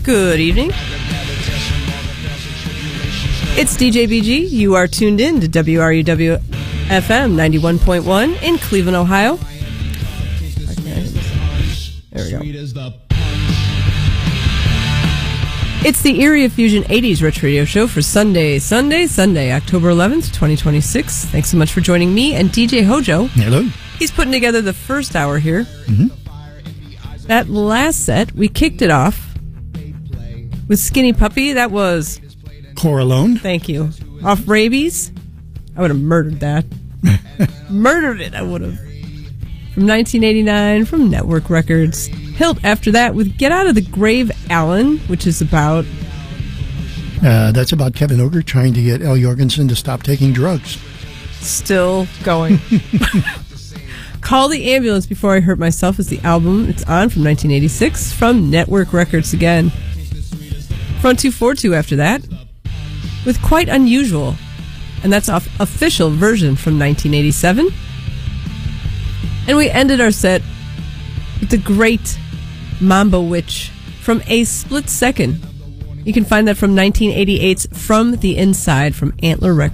Good evening. It's DJ BG. You are tuned in to WRUW FM 91.1 in Cleveland, Ohio. Okay. There we go. It's the Area Fusion 80s Retro Radio Show for Sunday, October 11th, 2026. Thanks so much for joining me and DJ Hojo. Hello. He's putting together the first hour here. Mm-hmm. That last set, we kicked it off with Skinny Puppy. That was Coralone. Thank you. Off Rabies. I would have murdered that. Murdered it, I would have. From 1989, from Network Records. Hilt after that with Get Out of the Grave, Alan, which is about... That's about Kevin Ogre trying to get Al Jorgensen to stop taking drugs. Still going. Call the Ambulance Before I Hurt Myself is the album. It's on from 1986 from Network Records again. Front 242 after that with Quite Unusual, and that's off Official Version from 1987. And we ended our set with the great Mambo Witch from A Split Second. You can find that from 1988's From the Inside from Antler Records.